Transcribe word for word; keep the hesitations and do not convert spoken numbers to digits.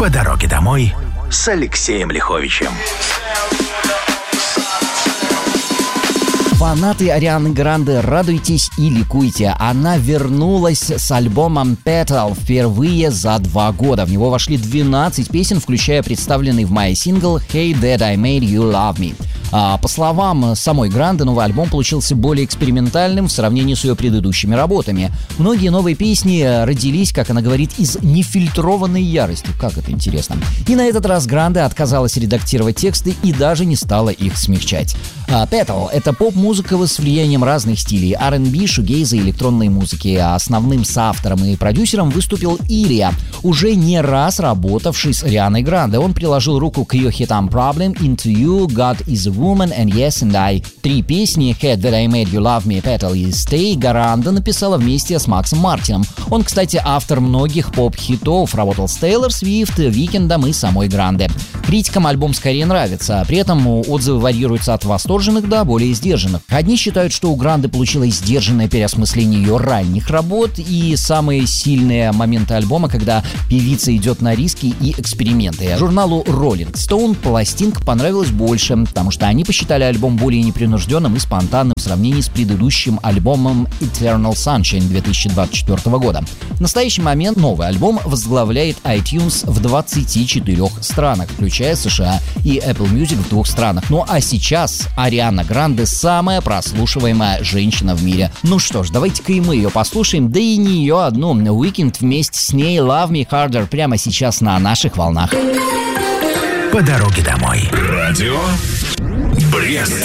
По дороге домой с Алексеем Лиховичем. Фанаты Арианы Гранде, радуйтесь и ликуйте. Она вернулась с альбомом Petal впервые за два года. В него вошли двенадцать песен, включая представленный в мае сингл «Hey That I Made You Love Me». А, по словам самой Гранде, новый альбом получился более экспериментальным в сравнении с ее предыдущими работами. Многие новые песни родились, как она говорит, из нефильтрованной ярости. Как это интересно. И на этот раз Гранде отказалась редактировать тексты и даже не стала их смягчать. А, Petal — это поп-музыка с влиянием разных стилей: ар энд би, шугейза и электронной музыки. А основным соавтором и продюсером выступил Ирия, уже не раз работавший с Арианой Гранде. Он приложил руку к ее хитам Problem, Into You, God is a Woman and Yes and I. Три песни Hey That I Made You Love Me, Petal и Stay Гранде написала вместе с Максом Мартином. Он, кстати, автор многих поп-хитов, работал с Тейлор Свифт, Уикендом и самой Гранде. Критикам альбом скорее нравится, при этом отзывы варьируются от восторженных до более сдержанных. Одни считают, что у Гранде получилось сдержанное переосмысление ее ранних работ и самые сильные моменты альбома, когда певица идет на риски и эксперименты. Журналу Rolling Stone пластинка понравилась больше, потому что они посчитали альбом более непринужденным и спонтанным в сравнении с предыдущим альбомом Eternal Sunshine две тысячи двадцать четвёртого года. В настоящий момент новый альбом возглавляет iTunes в двадцати четырёх странах, включая США, и Apple Music в двух странах. Ну а сейчас Ариана Гранде — самая прослушиваемая женщина в мире. Ну что ж, давайте-ка и мы ее послушаем, да и не ее одну. Уикенд вместе с ней Love Me Harder прямо сейчас на наших волнах. По дороге домой. Радио Брест.